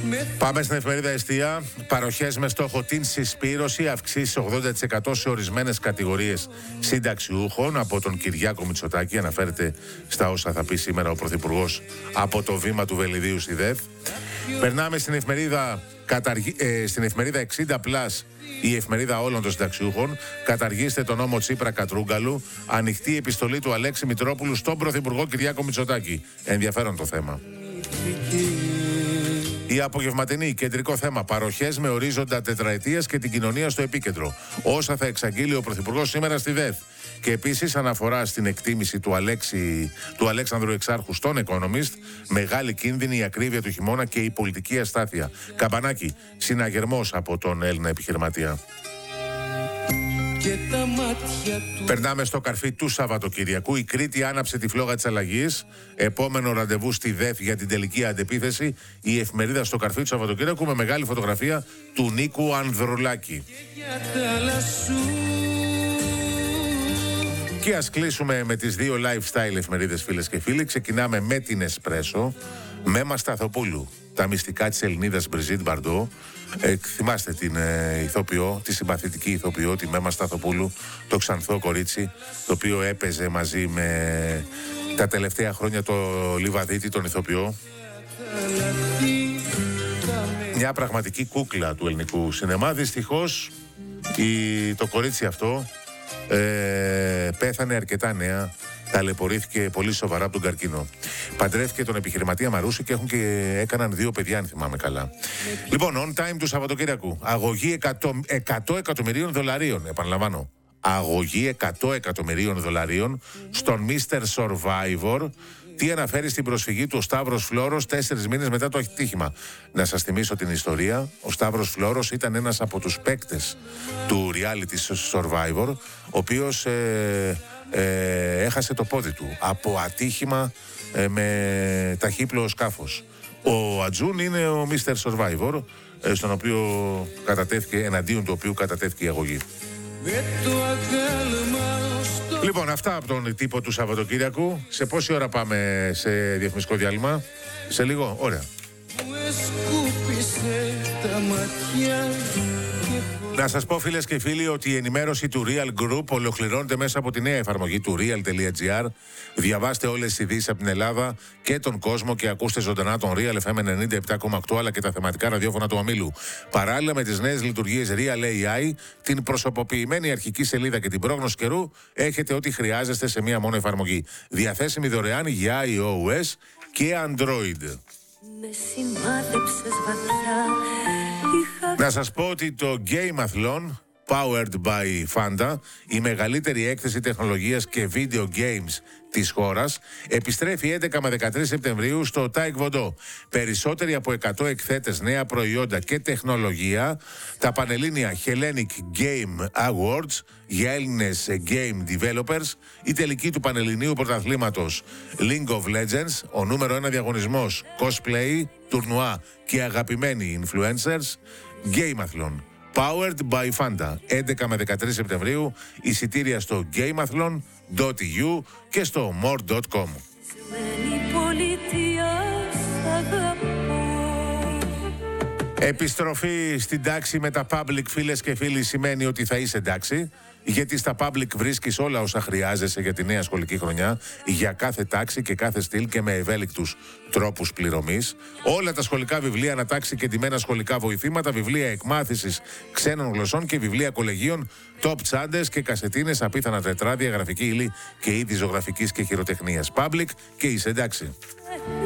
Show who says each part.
Speaker 1: Πάμε στην εφημερίδα Εστία. Παροχές με στόχο την συσπήρωση, αυξήσεις 80% σε ορισμένες κατηγορίες συνταξιούχων. Από τον Κυριάκο Μητσοτάκη, αναφέρεται στα όσα θα πει σήμερα ο Πρωθυπουργός από το βήμα του Βελιδίου στη ΔΕΘ. Περνάμε στην εφημερίδα, στην εφημερίδα 60+, η εφημερίδα όλων των συνταξιούχων. Καταργήστε τον νόμο Τσίπρα Κατρούγκαλου. Ανοιχτή επιστολή του Αλέξη Μητρόπουλου στον Πρωθυπουργό Κυριάκο Μητσοτάκη. Ενδιαφέρον το θέμα. Η απογευματινή, κεντρικό θέμα. Παροχές με ορίζοντα τετραετίας και την κοινωνία στο επίκεντρο. Όσα θα εξαγγείλει ο Πρωθυπουργός σήμερα στη ΔΕΘ. Και επίσης αναφορά στην εκτίμηση του Αλέξανδρου Εξάρχου στον Economist. Μεγάλη κίνδυνη η ακρίβεια του χειμώνα και η πολιτική αστάθεια. Καμπανάκι, συναγερμός από τον Έλληνα επιχειρηματία. Περνάμε στο καρφί του Σαββατοκυριακού. Η Κρήτη άναψε τη φλόγα της αλλαγής. Επόμενο ραντεβού στη ΔΕΘ για την τελική αντεπίθεση. Η εφημερίδα στο καρφί του Σαββατοκυριακού με μεγάλη φωτογραφία του Νίκου Ανδρουλάκη. Και ας κλείσουμε με τις δύο lifestyle εφημερίδες, φίλες και φίλοι. Ξεκινάμε με την Εσπρέσο, Μέμα Σταθοπούλου. Τα μυστικά της Ελληνίδας Μπριζίτ Μπαρντό. Θυμάστε την ηθοποιό, τη συμπαθητική ηθοποιό, τη Μέμα Σταθοπούλου, το ξανθό κορίτσι, το οποίο έπαιζε μαζί με τα τελευταία χρόνια το Λιβαδίτη, τον ηθοποιό. Μια πραγματική κούκλα του ελληνικού σινεμά. Δυστυχώς το κορίτσι αυτό πέθανε αρκετά νέα. Ταλαιπωρήθηκε πολύ σοβαρά από τον καρκίνο. Παντρεύτηκε τον επιχειρηματία Μαρούση και έκαναν 2 παιδιά, αν θυμάμαι καλά. Λοιπόν, on time του Σαββατοκύριακου. Αγωγή 100 εκατομμυρίων δολαρίων. Επαναλαμβάνω. Αγωγή 100 εκατομμυρίων δολαρίων στον Mr. Survivor. Τι αναφέρει στην προσφυγή του ο Σταύρος Φλόρος 4 μήνες μετά το ατύχημα. Να σας θυμίσω την ιστορία. Ο Σταύρος Φλόρος ήταν ένας από τους παίκτες του reality Survivor, ο οποίος έχασε το πόδι του από ατύχημα με ταχύπλοο σκάφος. Ο Ατζούν είναι ο Mr. Survivor, στον οποίο εναντίον του οποίου κατατέθηκε η αγωγή. Λοιπόν, αυτά από τον τύπο του Σαββατοκύριακου. Σε πόση ώρα πάμε σε διαφημιστικό διάλειμμα? Σε λίγο, ωραία. Να σας πω, φίλες και φίλοι, ότι η ενημέρωση του Real Group ολοκληρώνεται μέσα από τη νέα εφαρμογή του real.gr. Διαβάστε όλες τις ειδήσεις από την Ελλάδα και τον κόσμο και ακούστε ζωντανά τον Real FM 97,8 αλλά και τα θεματικά ραδιόφωνα του ομίλου. Παράλληλα με τις νέες λειτουργίες Real AI, την προσωποποιημένη αρχική σελίδα και την πρόγνωση καιρού, έχετε ό,τι χρειάζεστε σε μία μόνο εφαρμογή. Διαθέσιμη δωρεάν για iOS και Android. Να σας πω ότι το Gameathlon, powered by Fanta, η μεγαλύτερη έκθεση τεχνολογίας και video games της χώρας, επιστρέφει 11 με 13 Σεπτεμβρίου στο Taekwondo. Περισσότεροι από 100 εκθέτες, νέα προϊόντα και τεχνολογία, τα πανελλήνια Hellenic Game Awards για Έλληνες game developers, η τελική του πανελληνίου πρωταθλήματος League of Legends, ο νούμερο 1 διαγωνισμός cosplay, τουρνουά και αγαπημένοι influencers, Gameathlon. Powered by Fanta. 11 με 13 Σεπτεμβρίου. Εισιτήρια στο gameathlon.eu και στο more.com. Επιστροφή στην τάξη με τα public, φίλες και φίλοι, σημαίνει ότι θα είσαι εντάξει. Γιατί στα public βρίσκεις όλα όσα χρειάζεσαι για τη νέα σχολική χρονιά, για κάθε τάξη και κάθε στυλ και με ευέλικτους τρόπους πληρωμής. Όλα τα σχολικά βιβλία ανατάξει και ντυμένα σχολικά βοηθήματα, βιβλία εκμάθησης ξένων γλωσσών και βιβλία κολεγίων, top τσάντες και κασετίνες, απίθανα τετράδια, γραφική ύλη και είδη ζωγραφικής και χειροτεχνίας. Public και είσαι εντάξει.